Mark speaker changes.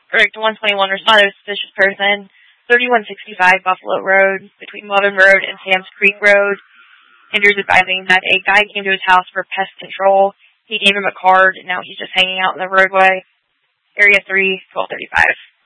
Speaker 1: Correct, 121, responded to suspicious person, 3165 Buffalo Road, between Lovin Road and Sam's Creek Road. Andrew's advising that a guy came to his house for pest control. He gave him a card, and now he's just hanging out in the roadway. Area 3, 1235.